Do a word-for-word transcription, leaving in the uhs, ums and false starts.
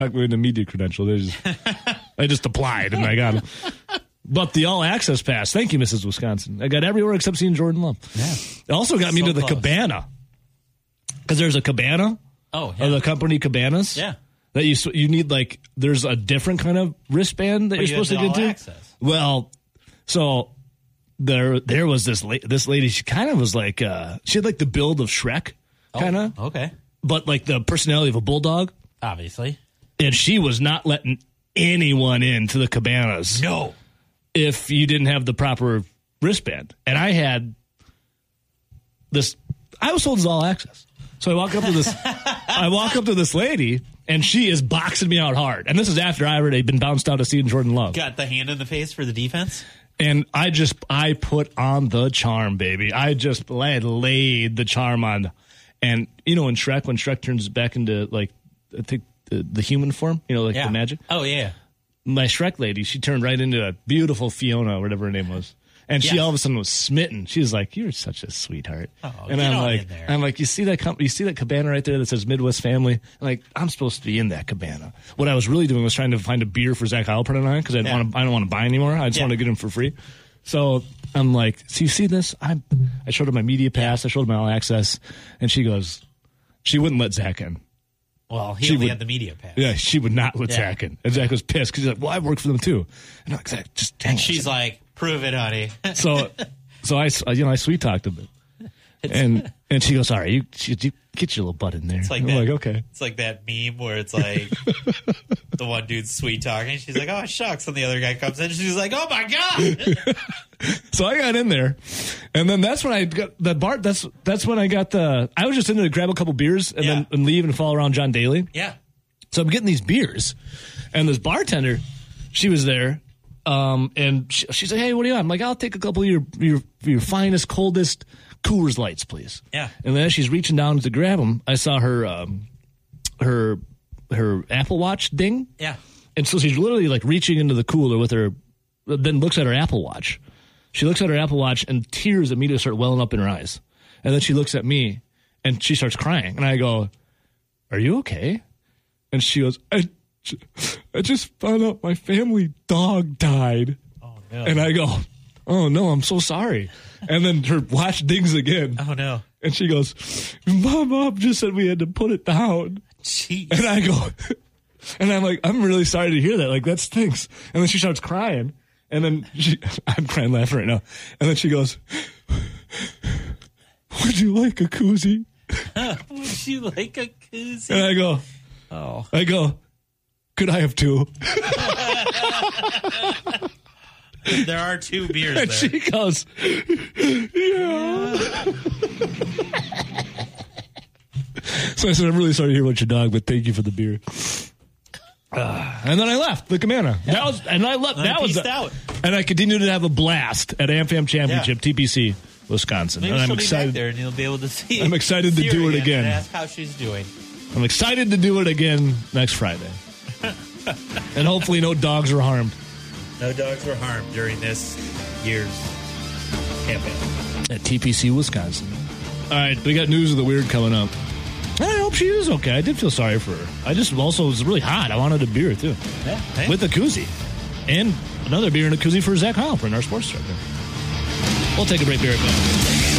Not going to media credential. They just, I just applied and I got them. But the all access pass. Thank you, Missus Wisconsin. I got everywhere except seeing Jordan Love. Yeah. It also got me So to the close. Cabana. Because there's a Cabana. Oh, yeah. Or the company Cabanas. Yeah. That you you need, like, there's a different kind of wristband that But you're you supposed to had get all to. access. Well, so there there was this la- this lady. She kind of was like uh, she had like the build of Shrek, kind of, Oh, okay. but like the personality of a bulldog. Obviously. And she was not letting anyone into the Cabanas No. if you didn't have the proper wristband. And I had this. I was told it's all access. So I walk up to this. I walk up to this lady, and she is boxing me out hard. And this is after I already been bounced out to see Jordan Love. Got the hand in the face for the defense? And I just, I put on the charm, baby. I just I had laid the charm on. And, you know, in Shrek, when Shrek turns back into, like, I think the, the human form, you know, like Yeah. the magic. Oh, yeah. My Shrek lady, she turned right into a beautiful Fiona, or whatever her name was. And she Yes. all of a sudden was smitten. She was like, "You're such a sweetheart." Oh, and get I'm on like, in there. I'm like, you see that comp- you see that cabana right there that says Midwest Family? I'm like, I'm supposed to be in that cabana. What I was really doing was trying to find a beer for Zach Heilprin and I because I didn't Yeah. want to. I don't want to buy anymore. I just Yeah. want to get him for free. So I'm like, "So you see this?" I I showed her my media pass. I showed her my all access, and she goes, she wouldn't let Zach in. Well, he She only would- had the media pass. Yeah, she would not let Yeah. Zach in. And Zach was pissed because he's like, "Well, I work for them too." And I'm like, "Zach, just dang And it." she's like, prove it, honey. So, so I, you know, I sweet talked a bit, and and she goes, "All right, you, you, you get your little butt in there." It's like I'm that. like, "Okay." It's like that meme where it's like the one dude's sweet talking. She's like, "Oh shucks," and the other guy comes in. And she's like, "Oh my god!" So I got in there, and then that's when I got the bar. That's that's when I got the. I was just in there to grab a couple beers and Yeah. then and leave and follow around John Daly. Yeah. So I'm getting these beers, and this bartender, she was there, um, and she, she's like, "Hey, what do you want?" I'm like, "I'll take a couple of your your your finest, coldest Coors Lights, please." Yeah. And then as she's reaching down to grab them, I saw her um, her her Apple Watch ding. Yeah. And so she's literally like reaching into the cooler with her, then looks at her Apple Watch. She looks at her Apple Watch and tears immediately start welling up in her eyes. And then she looks at me and she starts crying. And I go, "Are you okay?" And she goes, I, j- I just found out my family dog died. Oh no. And I go, "Oh no, I'm so sorry." And then her watch dings again. Oh no. And she goes, "My mom just said we had to put it down." Jeez. And I go, and I'm like, "I'm really sorry to hear that. Like, that stinks." And then she starts crying. And then she, I'm crying laughing right now. And then she goes, "Would you like a koozie?" Would you like a koozie? And I go, Oh. I go, "Could I have two?" There are two beers And there. she goes, "Yeah." So I said, "I'm really sorry to hear about your dog, but thank you for the beer." Uh, and then I left the Cabana. That was, and I left. And I That was, peaced the- out. and I continued to have a blast at AmFam Championship, Yeah. T P C, Wisconsin. Maybe and I'm she'll be excited. back there and you'll be able to see. I'm excited to see her do it again. again. And ask how she's doing. I'm excited to do it again next Friday, and hopefully no dogs were harmed No dogs were harmed during this year's campaign. at T P C, Wisconsin. All right, we got news of the weird coming up. I hope she is okay. I did feel sorry for her. I just also it was really hot. I wanted a beer too, Yeah. Hey. with a koozie, and another beer and a koozie for Zach Heilprin, our sports director. We'll take a break. Be right back.